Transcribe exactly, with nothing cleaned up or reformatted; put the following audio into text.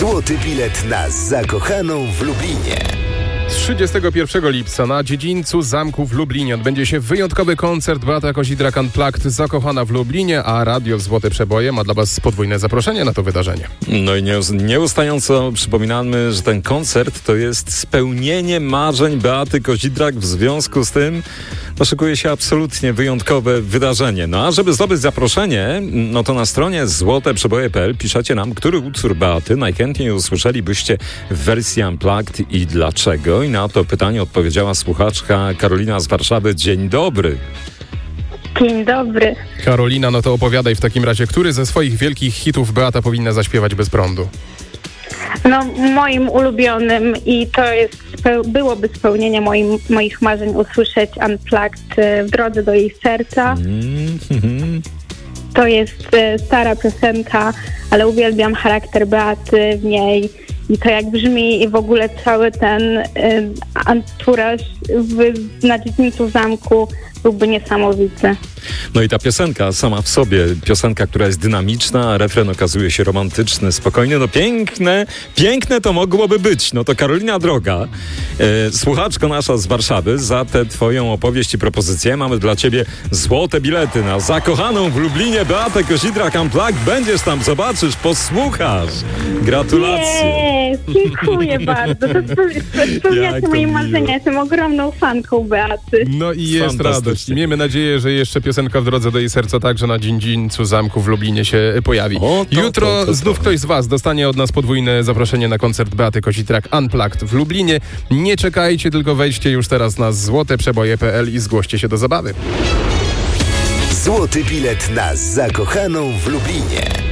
Złoty bilet na zakochaną w Lublinie. trzydziestego pierwszego lipca na dziedzińcu zamku w Lublinie odbędzie się wyjątkowy koncert Beata Kozidrak Unplugged Zakochana w Lublinie, a Radio Złote Przeboje ma dla Was podwójne zaproszenie na to wydarzenie. No i nieustająco przypominamy, że ten koncert to jest spełnienie marzeń Beaty Kozidrak. W związku z tym no, szykuje się absolutnie wyjątkowe wydarzenie. No a żeby zdobyć zaproszenie, no to na stronie złote przeboje kropka p l piszecie nam, który utwór Beaty najchętniej usłyszelibyście w wersji Unplugged i dlaczego. I na to pytanie odpowiedziała słuchaczka Karolina z Warszawy. Dzień dobry. Dzień dobry. Karolina, no to opowiadaj w takim razie, który ze swoich wielkich hitów Beata powinna zaśpiewać bez prądu? No, moim ulubionym i to jest, byłoby spełnienie moim, moich marzeń usłyszeć Unplugged w drodze do jej serca. Mm-hmm. To jest stara piosenka, ale uwielbiam charakter Beaty w niej i to jak brzmi i w ogóle cały ten y, anturaż w, na dziedzińcu zamku byłby niesamowity. No i ta piosenka sama w sobie, piosenka, która jest dynamiczna, a refren okazuje się romantyczny, spokojny, no piękne, piękne to mogłoby być. No to Karolina droga, e, słuchaczko nasza z Warszawy, za tę twoją opowieść i propozycję mamy dla ciebie złote bilety na zakochaną w Lublinie Beatę Kozidrak Unplugged. Będziesz tam, zobaczysz, posłuchasz. Gratulacje. Nie, dziękuję bardzo. To spełniacie moje marzenia. Jestem ogromną fanką Beaty. No i jest radość. I miejmy nadzieję, że jeszcze piosenka w drodze do jej serca także na dziedzińcu zamku w Lublinie się pojawi. O, to, to, Jutro to, to, to. znów ktoś z Was dostanie od nas podwójne zaproszenie na koncert Beaty Kozidrak Unplugged w Lublinie. Nie czekajcie, tylko wejdźcie już teraz na złote przeboje kropka p l i zgłoście się do zabawy. Złoty bilet na zakochaną w Lublinie.